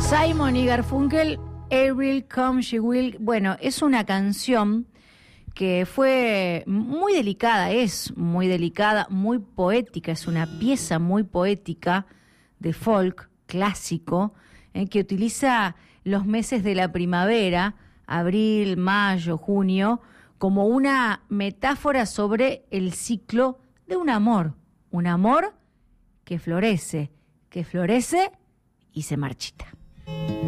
Simon y Garfunkel, April Come She Will. Bueno, es una canción que fue muy delicada, es muy delicada, muy poética, es una pieza muy poética de folk clásico, que utiliza los meses de la primavera, abril, mayo, junio, como una metáfora sobre el ciclo de un amor que florece y se marchita.